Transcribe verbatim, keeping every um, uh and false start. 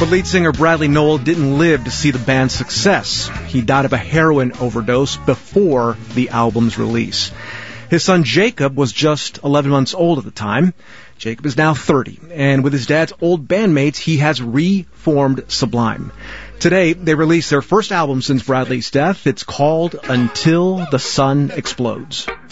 But lead singer Bradley Nowell didn't live to see the band's success. He died of a heroin overdose before the album's release. His son Jacob was just eleven months old at the time. Jacob is now thirty, and with his dad's old bandmates, he has reformed Sublime. Today, they released their first album since Bradley's death. It's called Until the Sun Explodes.